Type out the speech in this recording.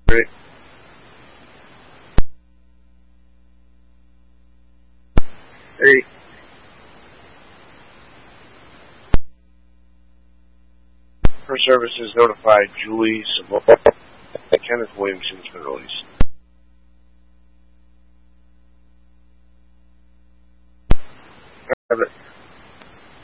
Great. Hey. Her services notified Julie Savoy that Kenneth Williamson's been released.